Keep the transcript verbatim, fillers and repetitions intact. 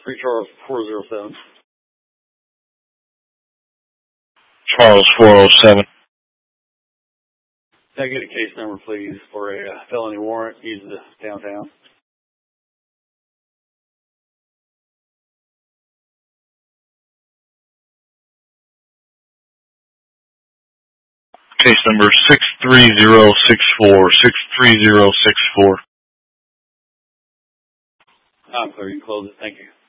Three Charles four zero seven. Charles four oh seven. Can I get a case number, please, for a uh, felony warrant using the downtown? Case number six three zero six four, six three zero six four. I'm clear. You can close it. Thank you.